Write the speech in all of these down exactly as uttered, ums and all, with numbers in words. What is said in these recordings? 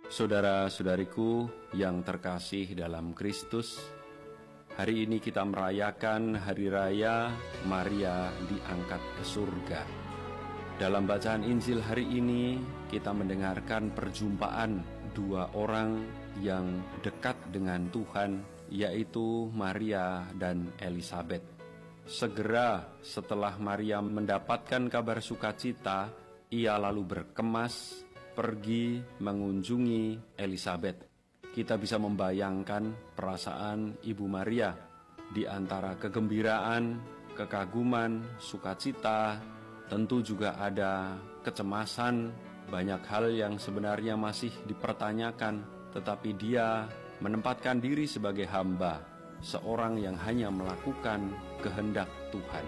Saudara-saudariku yang terkasih dalam Kristus, hari ini kita merayakan Hari Raya Maria diangkat ke surga. Dalam bacaan Injil hari ini, kita mendengarkan perjumpaan dua orang yang dekat dengan Tuhan, yaitu Maria dan Elisabet. Segera setelah Maria mendapatkan kabar sukacita, ia lalu berkemas pergi mengunjungi Elisabet. Kita bisa membayangkan perasaan Ibu Maria di antara kegembiraan, kekaguman, sukacita. Tentu juga ada kecemasan, banyak hal yang sebenarnya masih dipertanyakan, tetapi dia menempatkan diri sebagai hamba, seorang yang hanya melakukan kehendak Tuhan.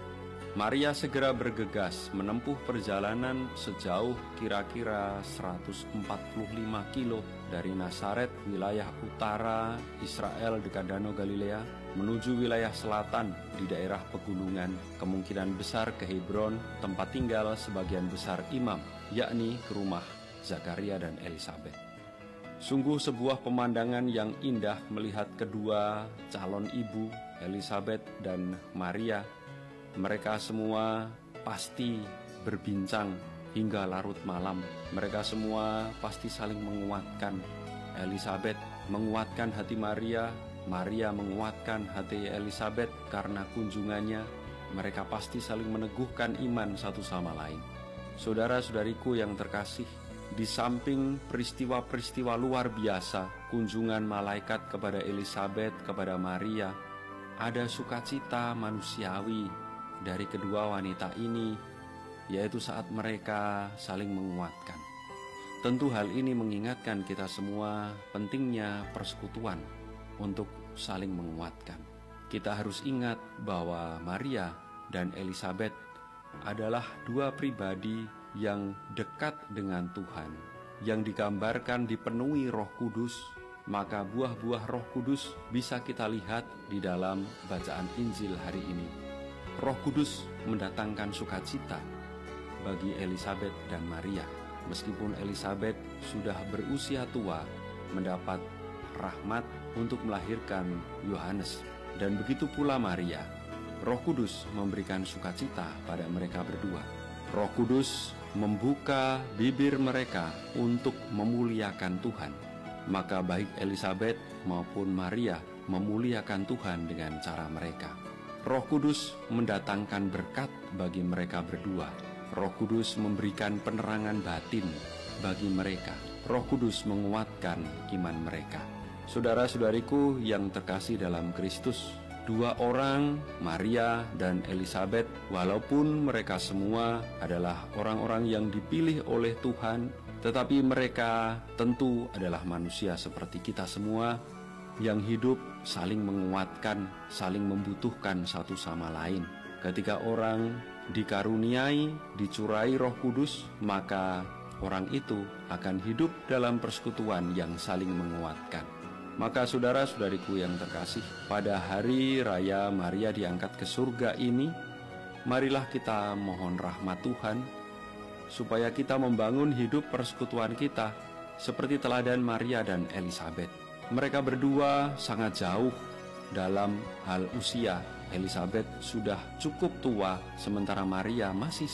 Maria segera bergegas menempuh perjalanan sejauh kira-kira seratus empat puluh lima kilo dari Nazaret, wilayah utara Israel dekat Danau Galilea, menuju wilayah selatan di daerah pegunungan, kemungkinan besar ke Hebron, tempat tinggal sebagian besar imam, yakni ke rumah Zakaria dan Elisabet. Sungguh sebuah pemandangan yang indah melihat kedua calon ibu, Elisabet dan Maria. Mereka semua pasti berbincang hingga larut malam. Mereka semua pasti saling menguatkan. Elisabet menguatkan hati Maria, Maria menguatkan hati Elisabet karena kunjungannya. Mereka pasti saling meneguhkan iman satu sama lain. Saudara-saudariku yang terkasih, di samping peristiwa-peristiwa luar biasa, kunjungan malaikat kepada Elisabet, kepada Maria, ada sukacita manusiawi dari kedua wanita ini, yaitu saat mereka saling menguatkan. Tentu hal ini mengingatkan kita semua pentingnya persekutuan untuk saling menguatkan. Kita harus ingat bahwa Maria dan Elisabet adalah dua pribadi yang dekat dengan Tuhan, yang digambarkan dipenuhi Roh Kudus. Maka buah-buah Roh Kudus bisa kita lihat di dalam bacaan Injil hari ini. Roh Kudus mendatangkan sukacita bagi Elisabet dan Maria. Meskipun Elisabet sudah berusia tua, mendapat rahmat untuk melahirkan Yohanes. Dan begitu pula Maria. Roh Kudus memberikan sukacita pada mereka berdua. Roh Kudus membuka bibir mereka untuk memuliakan Tuhan. Maka baik Elisabet maupun Maria memuliakan Tuhan dengan cara mereka. Roh Kudus mendatangkan berkat bagi mereka berdua. Roh Kudus memberikan penerangan batin bagi mereka. Roh Kudus menguatkan iman mereka. Saudara-saudariku yang terkasih dalam Kristus, dua orang, Maria dan Elisabet, walaupun mereka semua adalah orang-orang yang dipilih oleh Tuhan, tetapi mereka tentu adalah manusia seperti kita semua, yang hidup saling menguatkan, saling membutuhkan satu sama lain. Ketika orang dikaruniai, dicurai Roh Kudus, maka orang itu akan hidup dalam persekutuan yang saling menguatkan. Maka saudara-saudariku yang terkasih, pada hari raya Maria diangkat ke surga ini, marilah kita mohon rahmat Tuhan, supaya kita membangun hidup persekutuan kita seperti teladan Maria dan Elisabet. Mereka berdua sangat jauh dalam hal usia. Elisabet sudah cukup tua, sementara Maria masih